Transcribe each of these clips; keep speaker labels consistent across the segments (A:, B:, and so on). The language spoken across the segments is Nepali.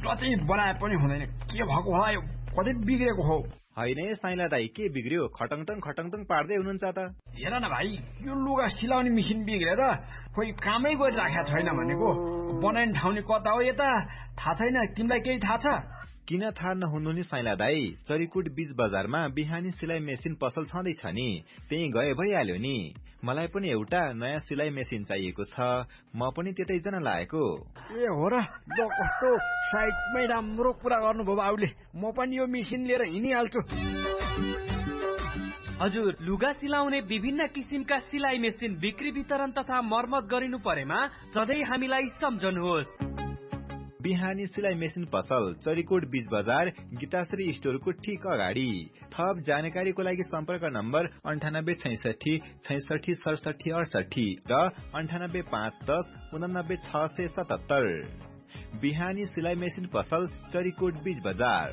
A: जति बनाए पनि हुँदैन। के भएको होला यो? कतै बिग्रेको हो?
B: होइन साइला दाई, के बिग्रियो? खटङटङ खटङटङ पार्दै हुनुहुन्छ त।
A: हेर न भाइ, यो लुगा सिलाउने मेसिन बिग्रेर खोइ कामै गरिराखेको छैन भनेको। बनाउने ठाउँ नि कता हो यता थाहा छैन। तिमीलाई केही थाहा छ?
B: किन थाहा नहुनु नि साइला दाई, चरीकोट बीच बजारमा बिहानी सिलाइ मेसिन पसल छँदैछ नि, त्यही गए भइहाल्यो नि। मलाई पनि एउटा नयाँ सिलाइ मेसिन चाहिएको छ, म पनि त्यतै जान लागेको।
A: ए हो र? ल कस्तो साइडमै राम्रो कुरा गर्नुभयो बाबुले। म पनि यो मेसिन लिएर हिँडिहाल्छु।
C: हजुर, लुगा सिलाउने विभिन्न किसिमका सिलाइ मेसिन बिक्री वितरण तथा मर्मत गरिनु परेमा सधैँ हामीलाई सम्झनुहोस्।
B: बिहानी सिलाइ मेसिन पसल, चरीकोट बीच बजार, गीताश्री स्टोरको ठीक अगाडि। थप जानकारीको लागि सम्पर्क नम्बर 9866 66 67 68 र 985110 89 677। बिहानी सिलाइ मेसिन पसल, चरीकोट बीच बजार।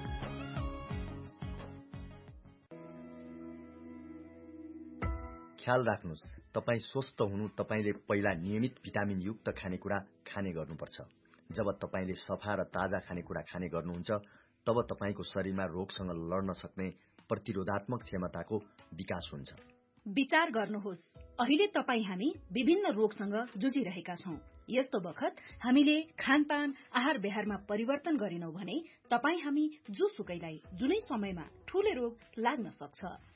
D: ख्याल राख्नुस्, तपाई स्वस्थ हुनु तपाईले पहिला नियमित भिटामिन युक्त खानेकुरा खाने गर्नुपर्छ। जब तपाईले सफा र ताजा खानेकुरा खाने गर्नुहुन्छ तब तपाईको शरीरमा रोगसँग लड्न सक्ने प्रतिरोधात्मक क्षमताको विकास हुन्छ।
E: विचार गर्नुहोस्, अहिले हामी विभिन्न रोगसँग जुझिरहेका छौं। यस्तो बखत हामीले खानपान आहार व्यवहारमा परिवर्तन गरिनौं भने हामी जुसुकैलाई जुनै समयमा ठूले रोग लाग्न सक्छ।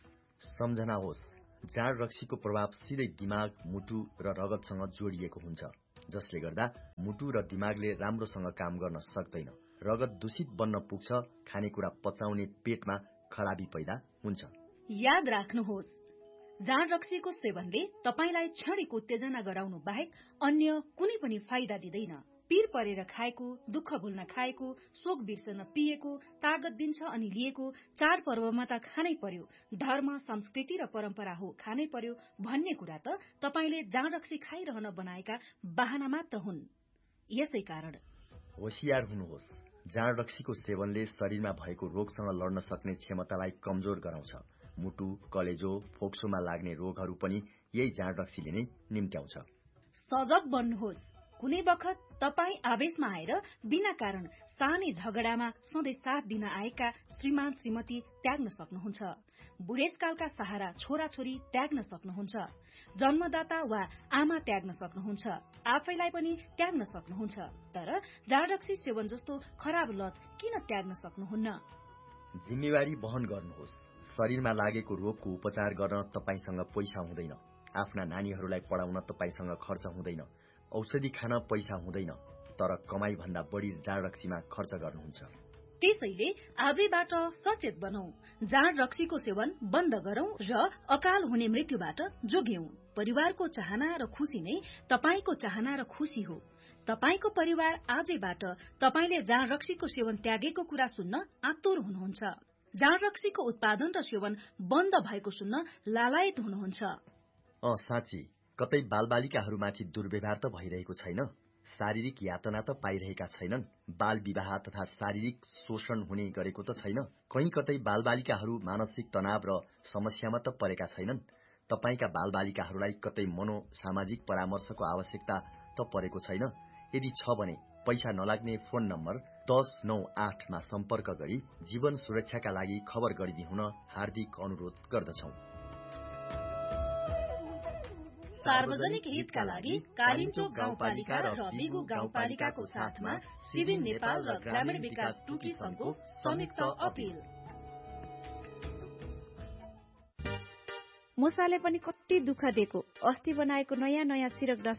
D: सम्झना होस्, जाँड रक्सीको प्रभाव सिधै दिमाग, मुटु र रगतसँग जोडिएको हुन्छ, जसले गर्दा मुटु र दिमागले राम्रोसँग काम गर्न सक्दैन। रगत दूषित बन्न पुग्छ, खानेकुरा पचाउने पेटमा खराबी पैदा हुन्छ।
E: याद राख्नुहोस्, जाँड रक्सीको सेवनले तपाईलाई क्षणिक उत्तेजना गराउनु बाहेक अन्य कुनै पनि फाइदा दिँदैन। पीर परेर खाएको, दुःख भुल्न खाएको, शोक बिर्सन पिएको, तागत दिन्छ अनि लिएको, चाडपर्वमा त खानै पर्यो, धर्म संस्कृति र परम्परा हो खानै पर्यो भन्ने कुरा त तपाईले जाँड रक्सी खाइरहन बनाएका बहाना मात्र हुन्। यसै कारण
D: होशियार हुनुहोस्, जाँड रक्सीको सेवनले शरीरमा भएको रोगसँग लड्न सक्ने क्षमतालाई कमजोर गराउँछ। मुटु, कलेजो, फोक्सोमा लाग्ने रोगहरू पनि यही जाँड रक्सीले नै निम्त्याउँछ।
E: सजग बन्नुहोस्, कुनै बखत तपाई आवेशमा आएर बिना कारण सानै झगडामा सधैँ साथ दिन आएका श्रीमान श्रीमती त्याग्न सक्नुहुन्छ। बुढेसकालका सहारा छोराछोरी त्याग्न सक्नुहुन्छ। जन्मदाता वा आमा त्याग्न सक्नुहुन्छ। आफैलाई पनि त्याग्न सक्नुहुन्छ। तर जाँड रक्सी सेवन जस्तो खराब लत किन त्याग्न सक्नुहुन्न?
D: जिम्मेवारी वहन गर्नुहोस्। शरीरमा लागेको रोगको उपचार गर्न तपाईसँग पैसा हुँदैन। आफ्ना नानीहरूलाई पढाउन तपाईसँग खर्च हुँदैन। औषधि खान पैसा हुँदैन, तर कमाई भन्दा बढी जाँड रक्सीमा खर्च गर्नुहुन्छ।
E: त्यसैले आजैबाट सचेत बनौं, जाँड रक्सीको सेवन बन्द गरौं र अकाल हुने मृत्युबाट जोग्यौं। परिवारको चाहना र खुशी नै तपाईको चाहना र खुशी हो। तपाईको परिवार आजैबाट तपाईले जाँड रक्सीको सेवन त्यागेको कुरा सुन्न आतुर हुनुहुन्छ। जाँड रक्सीको उत्पादन र सेवन बन्द भएको सुन्न लालायत हुनुहुन्छ।
D: साँच्ची, कतै बालबालिकाहरूमाथि दुर्व्यवहार त भइरहेको छैन? शारीरिक यातना त पाइरहेका छैनन्? बाल विवाह तथा शारीरिक शोषण हुने गरेको त छैन? कहीँ कतै बालबालिकाहरू मानसिक तनाव र समस्यामा त परेका छैनन्? तपाईका बालबालिकाहरूलाई कतै मनोसामाजिक परामर्शको आवश्यकता त परेको छैन? यदि छ भने पैसा नलाग्ने फोन नम्बर 1098 मा सम्पर्क गरी जीवन सुरक्षाका लागि खबर गरिदिनुहुन हार्दिक अनुरोध गर्दछौं।
E: सार्वजनिक हितका लागि कालिम्चोक गाउँपालिका र बिगु गाउँपालिकाको साथमा सिभिल नेपाल र ग्रामीण विकास टुकी संघको संयुक्त अपील।
F: मुसाले पनि कति दुःख दिएको। अस्ति बनाएको नयाँ सिरक